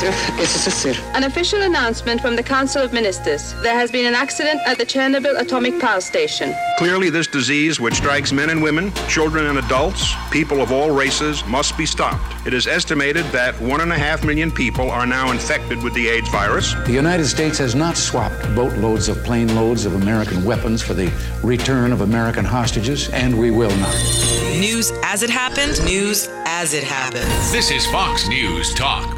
An official announcement from the Council of Ministers. There has been an accident at the Chernobyl atomic power station. Clearly, this disease, which strikes men and women, children and adults, people of all races, must be stopped. It is estimated that 1.5 million people are now infected with the AIDS virus. The United States has not swapped boatloads of plane loads of American weapons for the return of American hostages, and we will not. News as it happened, news as it happens. This is Fox News Talk.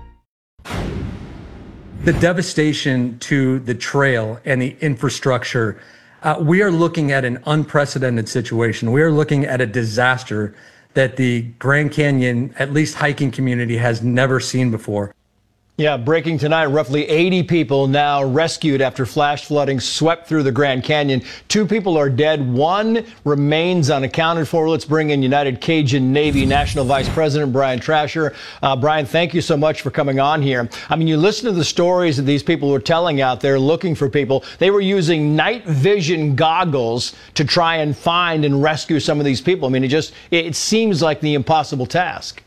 The devastation to the trail and the infrastructure, we are looking at an unprecedented situation. We are looking at a disaster that the Grand Canyon, at least hiking community, has never seen before. Yeah, breaking tonight, roughly 80 people now rescued after flash flooding swept through the Grand Canyon. 2 people are dead. 1 remains unaccounted for. Let's bring in United Cajun Navy National Vice President Brian Trasher. Brian, thank you so much for coming on here. I mean, you listen to the stories that these people were telling out there looking for people. They were using night vision goggles to try and find and rescue some of these people. I mean, it seems like the impossible task.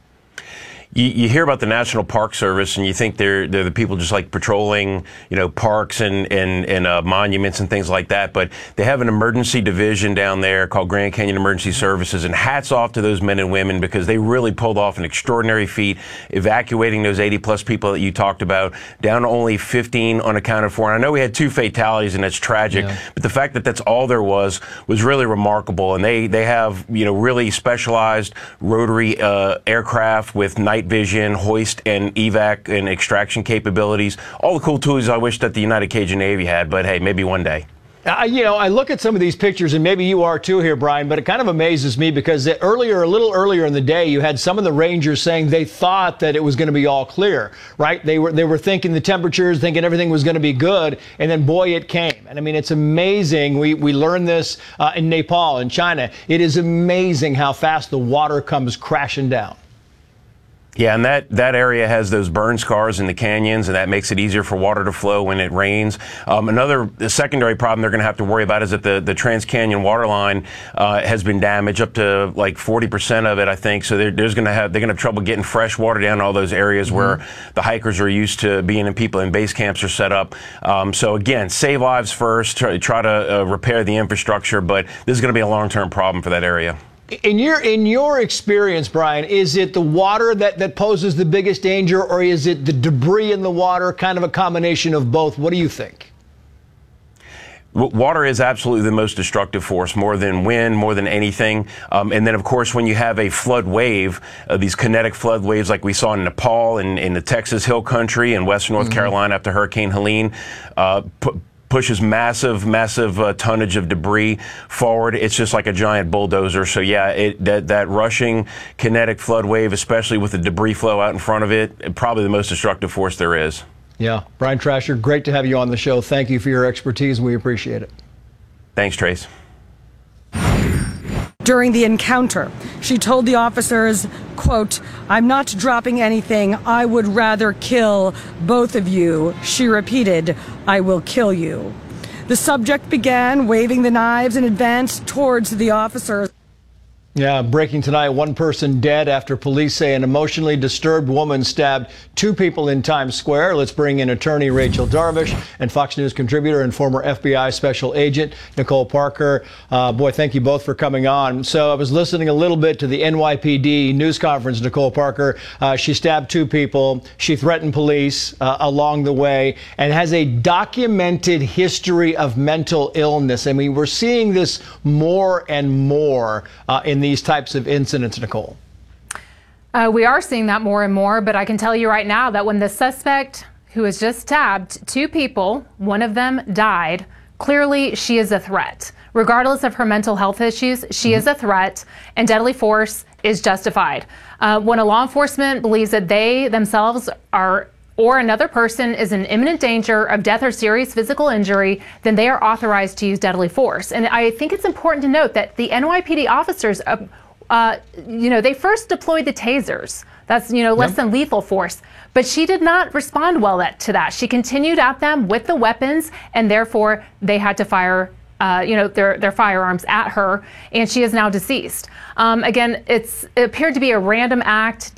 You hear about the National Park Service, and you think they're the people just like patrolling, parks and monuments and things like that. But they have an emergency division down there called Grand Canyon Emergency Services, and hats off to those men and women because they really pulled off an extraordinary feat, evacuating those 80-plus people that you talked about down to only 15 unaccounted for. And I know we had 2 fatalities, and that's tragic. Yeah. But the fact that that's all there was really remarkable. And they have really specialized rotary aircraft with night vision, hoist and evac and extraction capabilities. All the cool tools I wish that the United Cajun Navy had, but hey, maybe one day. I look at some of these pictures, and maybe you are too here, Brian, but it kind of amazes me because a little earlier in the day, you had some of the Rangers saying they thought that it was going to be all clear, right? They were thinking the temperatures, thinking everything was going to be good, and then boy, it came. And I mean, it's amazing. We learned this in Nepal, in China. It is amazing how fast the water comes crashing down. Yeah, and that area has those burn scars in the canyons, and that makes it easier for water to flow when it rains. Another secondary problem they're going to have to worry about is that the Trans-Canyon water line has been damaged up to like 40% of it, I think. So they're going to have trouble getting fresh water down in all those areas where the hikers are used to being, and people in base camps are set up. So again, save lives first, try to repair the infrastructure, but this is going to be a long-term problem for that area. In your experience, Brian, is it the water that poses the biggest danger, or is it the debris in the water, kind of a combination of both? What do you think? Water is absolutely the most destructive force, more than wind, more than anything. And then, of course, when you have a flood wave, these kinetic flood waves like we saw in Nepal and in the Texas Hill Country and western North Carolina after Hurricane Helene, pushes massive tonnage of debris forward. It's just like a giant bulldozer. So yeah, that rushing kinetic flood wave, especially with the debris flow out in front of it, probably the most destructive force there is. Yeah, Brian Trasher, great to have you on the show. Thank you for your expertise, and we appreciate it. Thanks, Trace. During the encounter, she told the officers, quote, "I'm not dropping anything. I would rather kill both of you." She repeated, "I will kill you." The subject began waving the knives and advanced towards the officers. Yeah, breaking tonight, 1 person dead after police say an emotionally disturbed woman stabbed 2 people in Times Square. Let's bring in attorney Rachel Darvish and Fox News contributor and former FBI special agent Nicole Parker. Boy, thank you both for coming on. So I was listening a little bit to the NYPD news conference, Nicole Parker. She stabbed 2 people. She threatened police along the way and has a documented history of mental illness. I mean, we're seeing this more and more in these types of incidents, Nicole. We are seeing that more and more, but I can tell you right now that when the suspect who has just stabbed 2 people, one of them died, clearly she is a threat. Regardless of her mental health issues, she is a threat, and deadly force is justified. When a law enforcement believes that they themselves are or another person is in imminent danger of death or serious physical injury, then they are authorized to use deadly force. And I think it's important to note that the NYPD officers, they first deployed the tasers. That's, less than lethal force. But she did not respond well to that. She continued at them with the weapons, and therefore they had to fire their firearms at her, and she is now deceased. Again, it appeared to be a random act.